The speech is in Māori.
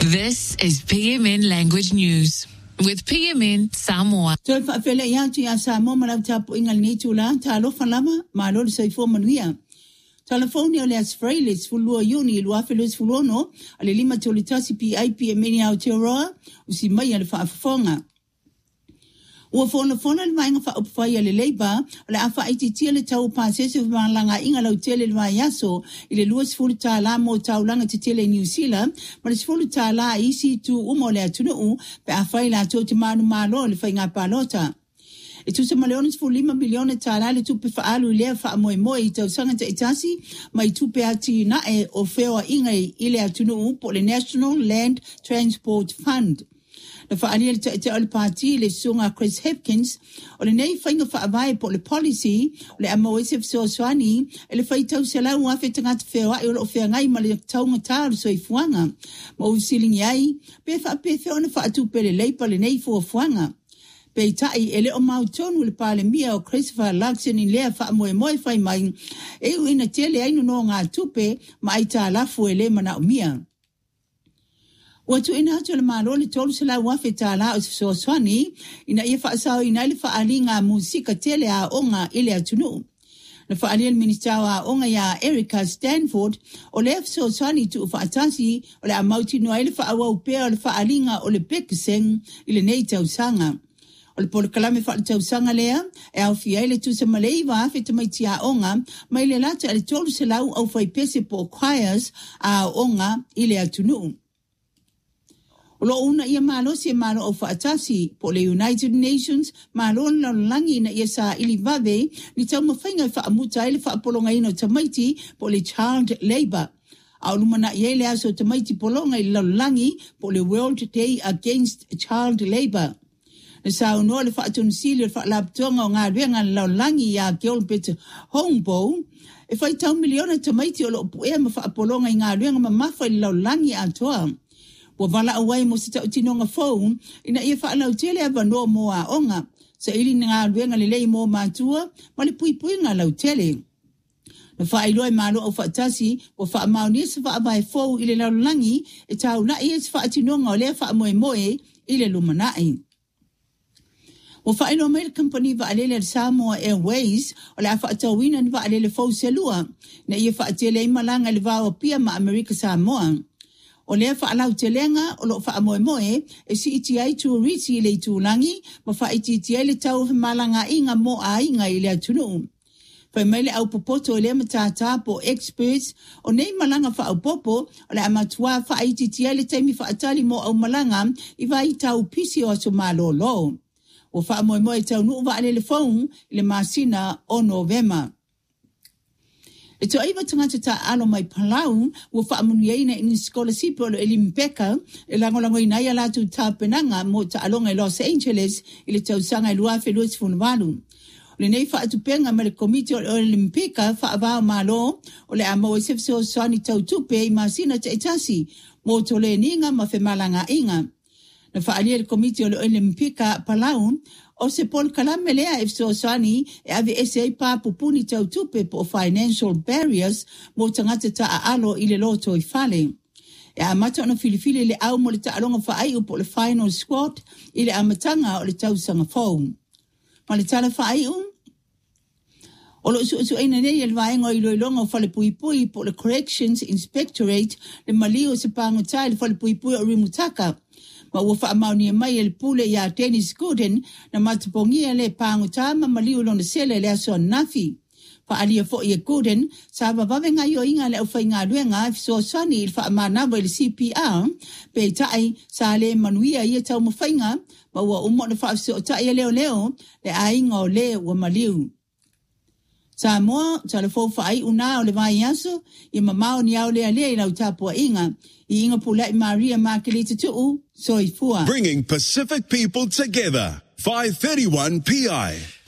This is PMN Language News with PMN Samoa. Toi whaafele ia tu ia Samoa malau tapu ingal ni tula, ta alofa lama, ma alori saifo manuia. Telefoni o le asfraile, sfulua yuni, luafele sfulono, ale lima tolitasi PIP e meni au teoroa, usi mai ale whaafafonga. Ua fona le mainga whaupwhai ale leiba, ale awha iti tia le tau pāsese whalanga inga lau tele le mai aso, ile lua sfulu tā la mo taulanga te tele New Zealand, ma le sfulu tā la isi tu umo le atunuu, pe awhai la tō te manu malo le whainga pālota. E tu se maleonis fu 5 milione tāla le tupe whaalu lea wha moe i tau sanga te itasi, mai tupe ati nae o whewa ingai i le atunuu po le National Land Transport Fund. Na whaalia te ole pāti le sunga Chris Hipkins, o le nei whainga whaavai po le policy, o le amoesef soaswani, e le whaitau se lau afe tangata whewa i o whea ngai ma le taunga tāru so i fuanga. Ma usilingi ai, pe whaapewhea ona whaatupe le leipa le nei fua fuanga. Pei tai ele o mautonu le pale mia o Christopher Luxon in lea wha moe whai mai, e uina tele ainu no ngā tupe, ma ai tā lafu e le mana o mia. Watu ina atu le malo le tolu se la wafe tā la o soaswani, ina ia whaasau ina le whaali ngā musika tele a onga ile atunu. Na whaali le ministawa a onga ya Erica Stanford, o le soaswani tu whaatasi, o le amauti noa ile whaawa upea o le whaali ngā o le Bekiseng, ile nei tausanga. O le pole kalame wha le tausanga lea, e au fia ile tu se malei wafe te mai tia onga, mai le lata le tolu se lau au whai pese po choirs a onga ile atunu. O lo una ia malo si malo o whaatasi po le United Nations, malo na langi na ia sa ili vave, ni tau mawhainga whaamuta ele whaapolonga ino tamaiti po le child labour. Au lumana ia le aso tamaiti polonga i langi po le World Day Against Child Labour. Na sa unua le whaatunusili le whaalaptonga o ngā ruenga langi ia Gilbert Hombo, e whai tau miliona tamaiti o lo puea ma whaapolonga i ngā ruenga ma mawha i langi atoa. Wa wala awai mo si tau tinonga phone, ina ia whaalau tele ava no moa onga, sa ili ngā ruenga le lei mo mātua, ma le pui ngā lau tele. Na whaailoa malo au whaatasi, wa whaamaunia sa whaavai fau ile lau langi, e tau na ia sa whaatinonga o lea whaamoe ile lumanai. Wa whaailoa mai le company whaalele al Samoa Airways, o le a whaatawina ni whaalele fau selua, na ia whaatele imalanga le vāua pia ma Amerika Samoa. O lea whaalau te lenga o lo whaamoe e si iti ai tu riti le tūlangi ma whaiti ai le tau malanga inga mo a inga i le atunu. Whai meile au popoto o lea matata po experts o nei malanga whaapopo o le amatua whaiti ai le taimi whaatali mo au malanga i vai tau pisi o aso malolo. O whaamoe tau nuu waale le phone i le masina o Novema. E to aiva tangata ta alo mai Palau, ua whaamunu ina in scholarship o le Elimpeka, e langolango ina ia latu ta penanga mo ta alonga i Los Angeles, i le tausanga i luafe luas funawalu. O le nei whaatupenga ma le komiti o le Elimpeka, whaavao malo, o le amo e sefso soani tautupe i masina te etasi, mo to le ninga ma fe malanga inga. Na whaalia le komiti o le Elimpeka Palau, o se pol kalame lea e soasani e ave ese pa pupuni tau tupe po financial barriers mo tangata ta alo i le loto i fale. E amata ona filifili le au mo le ta alonga whaai upo le final squad i le amatanga o le tausanga fau. Ma le tala whaai o lo su eina nei el vaenga i loilonga o fale pui po le Corrections Inspectorate le malio se pangotai le fale pui o Rimutaka. Ma ua whaamauni mai el pule ia Dennis Gooden na matapongia le pāngota ma maliu lona sele le aso nafi. Whaalia fo ia Gooden, sa wawawe ngai o inga le au whai ngā ruenga i so sani il whaamanawa il CPR, pe tai sa le manuia ia tau mawhainga, ma ua umona whaafso o tai leo le ainga o le ua maliu. Sa moa, sa le fō whaai una o le vai aso, i mamao ni au lea i lau tapua inga, I inga pula I Maria Makelita tuu, soifua. Bringing Pacific people together. 531 PI.